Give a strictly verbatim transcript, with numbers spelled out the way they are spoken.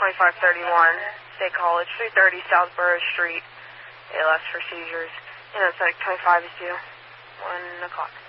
twenty-five thirty-one, State College, three thirty South Burroughs Street, A L S for seizures. And that's like twenty-five is due, one o'clock.